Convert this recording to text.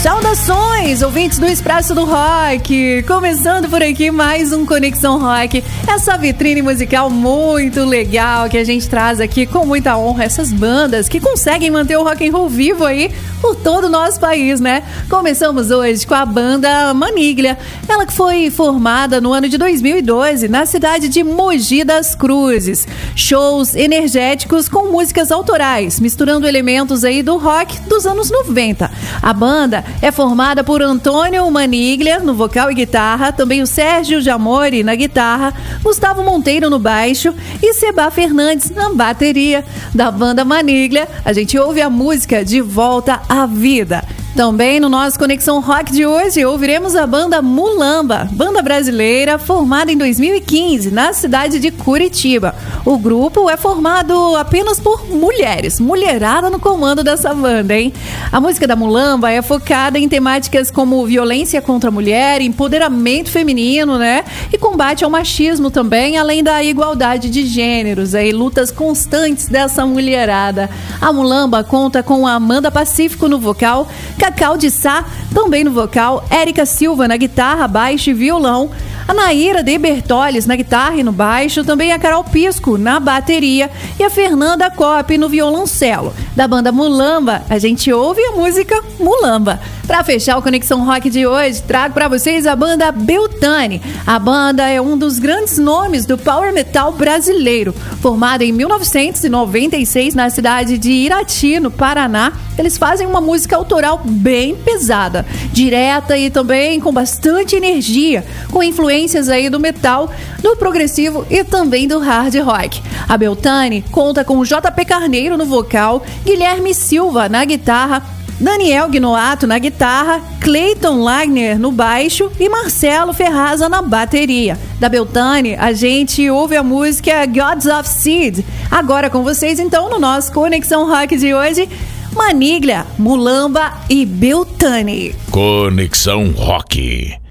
Saudações, ouvintes do Expresso do Rock! Começando por aqui mais um Conexão Rock, essa vitrine musical muito legal que a gente traz aqui com muita honra essas bandas que conseguem manter o rock and roll vivo aí por todo o nosso país, né? Começamos hoje com a banda Maniglia, ela que foi formada no ano de 2012 na cidade de Mogi das Cruzes. Shows energéticos com músicas autorais, misturando elementos aí do rock dos anos 90. A banda é formada por Antônio Maniglia no vocal e guitarra, também o Sérgio Jamori na guitarra, Gustavo Monteiro no baixo e Seba Fernandes na bateria. Da banda Maniglia, a gente ouve a música De Volta à Vida. Também no nosso Conexão Rock de hoje, ouviremos a banda Mulamba, banda brasileira formada em 2015 na cidade de Curitiba. O grupo é formado apenas por mulheres, mulherada no comando dessa banda, hein? A música da Mulamba é focada em temáticas como violência contra a mulher, empoderamento feminino, né? E combate ao machismo também, além da igualdade de gêneros, aí lutas constantes dessa mulherada. A Mulamba conta com a Amanda Pacífico no vocal, Cacau de Sá também no vocal, Érica Silva na guitarra, baixo e violão, a Naíra de Bertoles na guitarra e no baixo, também a Carol Pisco na bateria e a Fernanda Coppe no violoncelo. Da banda Mulamba, a gente ouve a música Mulamba. Para fechar o Conexão Rock de hoje, trago para vocês a banda Beltane. A banda é um dos grandes nomes do power metal brasileiro. Formada em 1996 na cidade de Irati, no Paraná, eles fazem uma música autoral bem pesada, direta e também com bastante energia, com influências aí do metal, do progressivo e também do hard rock. A Beltane conta com JP Carneiro no vocal, Guilherme Silva na guitarra, Daniel Guinoato na guitarra, Clayton Lagner no baixo e Marcelo Ferraza na bateria. Da Beltane, a gente ouve a música Gods of Seed. Agora com vocês então no nosso Conexão Rock de hoje, Maniglia, Mulamba e Beltane. Conexão Rock.